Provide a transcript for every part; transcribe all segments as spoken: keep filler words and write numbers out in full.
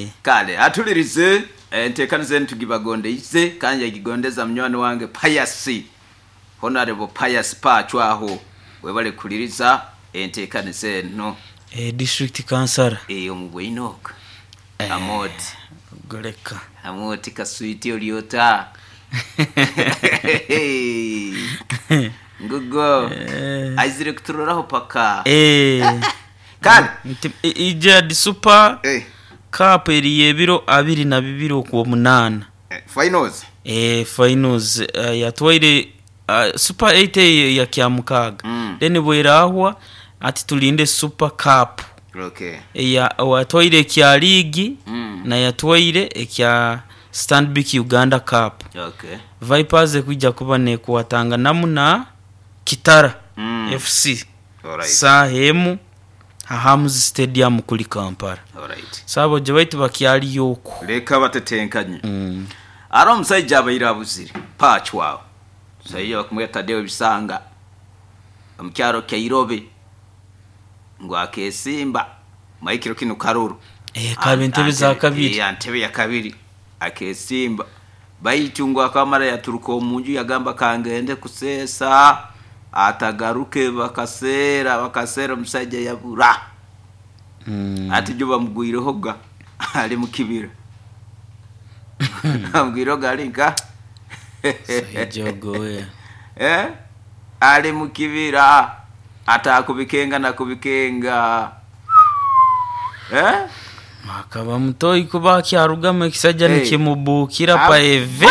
kale atulirize entekanize ntugibagonde ize kanje gigondeza mnywani wange Pius Honorable Pius Pachwaho webale kuliriza entekanize no eh district councilor eh omugwinok amoti goleka amoti kaswiti oliota ngugo aizire kuturoraho paka eh kale ije di super eh cup iriye biro abiri na bibiri ku munana finals eh finals uh, yatwaire uh, super eight ya kyamukaga mm. then bwerahwa ati tulinde super cup okay ya watwaire kya league mm. na yatwaire ekya Stanbic Uganda Cup okay Vipers kujja kubane kuwatanga namuna Kitara mm. F C alright sahemu Hahamuz Stadium kuli Kampala alright sabo je baitu bakyali yoko leka batetenkanye mm. ara musajja abayira buziri Pachwaho sayo bakumweta Deo Bisanga amkyaro Kairobe ngo akesimba Maikiro kino Karuru eh kabintebe za kabiri ya ntebe ya kabiri akesimba bayitungwa akamara yaturuka omunju yagamba kangende kusesa atagaruke bakasera bakasera musajja yabura mm. ati juba mugwireho ga ali mukibira amgwiroga alinka sayijogoye eh ali mukibira atakubikenga na kubikenga eh makaba mutoi kuba kyarugama ekisajja hey. nikimubukira pa eve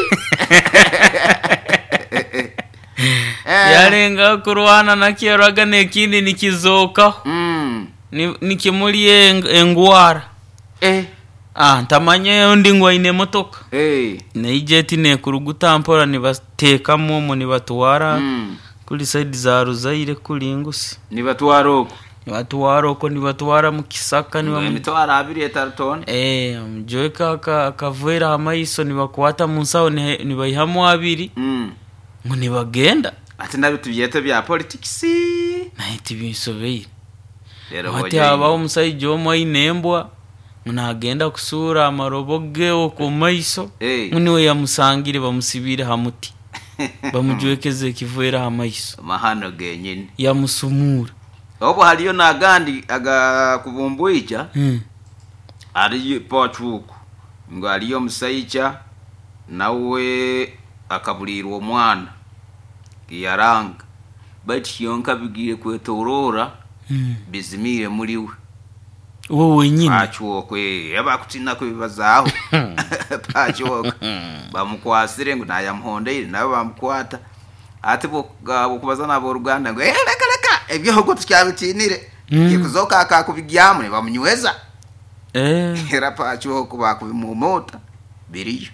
yarenga kurwana na kyaraga nekindi nikizoka mm. nikimuliye engwara eh ah ntamanye ndi ngwa ine motoka hey. neijeti ne kuruguta mpora nibateka momo nibatwara mm. kuri side za Ruzaire kuri Ngusi nibatwaro nibatwara ko nibatwara mu Kisaka niba mitwara abiri etarton eh mjoeka ka kavera amayiso nibakwata munsaho nibayihamu abiri mm. ngo nibagenda ati nabitubiyete bya politics nahiti bisobeye rero ati abaho musayjo mo inembwa munagenda kusura amaroboge oko mayiso hey. muniwe yamusangire bamusibire hamuti bamujwekeze kivera amayiso mahano genyine yamusumura obo haliyo nagandi aga kubumbuija mm. ari Pachwaho ngo aliyo musaicha nawe akabulirwa omwana yaranga bati yonka bigire kwetorora mm. bizimire muliwe wo wenyine Pachwaho kwe yabakutina ko bibazaho Pachwaho bamukwasire ngo nayamuhondeire nabo bamukwata ati bo kubaza nabo Ruganda ngo eh leka leka ebyogo tukyabitinire kikuzoka akakubigyamo ne bamunyweza eh era Pachwaho kuba kubimumota biriyo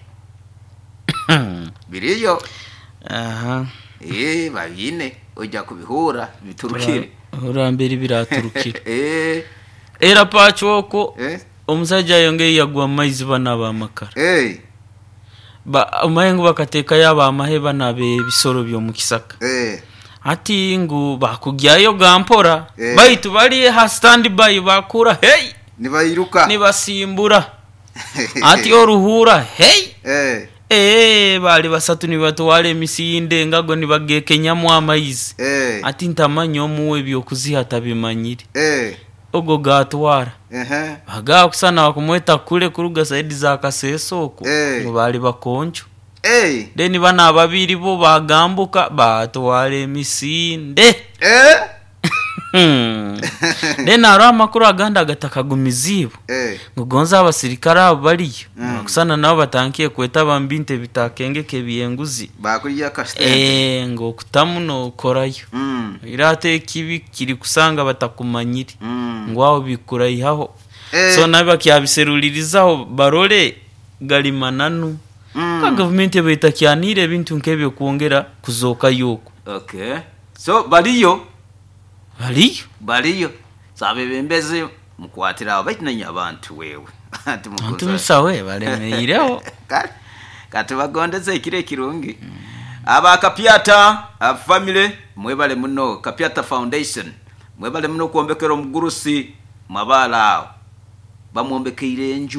biriyo aha eh babine ojja kubihura biturukire urambere biraturukire eh era Pachwaho eh omusajja yongeye yagwa maizi bana ba makara eh ba umayengo bakateka yaba amaheba nabe bisoro byo mu Kisaka eh ati ngo bakugyayo gampora eh. bayitu bari ha standby bakura hey nibayiruka nibasimbura ati oruhura hey eh eh bali basatu nibatwale misinde ngago nibagekenya mu amayizi eh ati ntamanyo muwe byo kuzihata bimanyire eh ogo gatwara ehe baga kusana bakumweta kule kuruga side za Kasesoko eh. ngo bali bakonjo eh deni bana babiri bo bagambuka batwale misinde eh hmm dena aro amakuru aganda gatakagumizibo eh ngo gonza abasirikara abo bariyo mm. kusana nabo batankiye kweta bambinte bitakengeke biyenguzi bakuriya kastende eh ngo kutamuno korayo mm. irate kibi kiri kusanga batakumanyire mm. ngo aho bikurayihaho eh. so nabi bakyabiserulirizaho barore galimananu mm. ka government beta kyanire bintu nkebyo kuongera kuzoka yoko okay so baliyo baliyo baliyo sabe bembeze mukwatira abatinanya abantu wewe ati mukunza musawe balemeyireho kati bagondeze kire kirungi mm. aba Kapiata family mwebale muno Kapiata Foundation mwebale muno kuombekero mugurusi mabala bamwombekeire enju